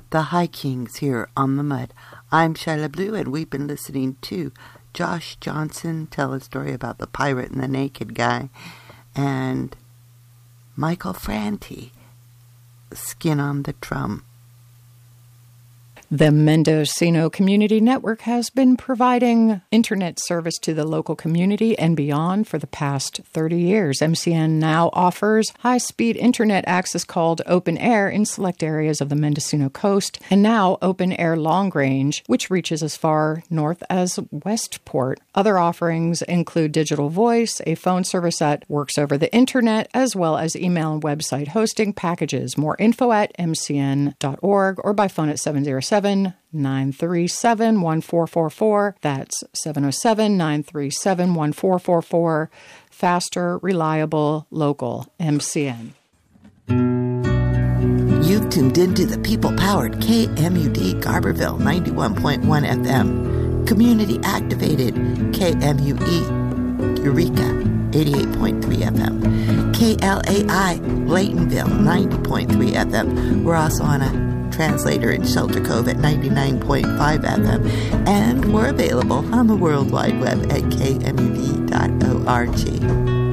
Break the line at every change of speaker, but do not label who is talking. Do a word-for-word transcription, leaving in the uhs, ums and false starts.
the High Kings here on the Mud. I'm Shyla Blue, and we've been listening to Josh Johnson tell a story about the pirate and the naked guy, and Michael Franti, Skin on the Drum.
The Mendocino Community Network has been providing internet service to the local community and beyond for the past thirty years. M C N now offers high-speed internet access called Open Air in select areas of the Mendocino coast, and now Open Air Long Range, which reaches as far north as Westport. Other offerings include digital voice, a phone service that works over the internet, as well as email and website hosting packages. More info at m c n dot org or by phone at seven oh seven, nine three seven, one four four four. That's seven oh seven, nine three seven, one four four four. Faster, reliable, local. M C N.
You've tuned into the people-powered K M U D Garberville ninety-one point one F M. Community-activated K M U E Eureka eighty-eight point three F M. K L A I Laytonville ninety point three F M. We're also on a translator in Shelter Cove at ninety-nine point five F M, and we're available on the World Wide Web at k m u d dot org.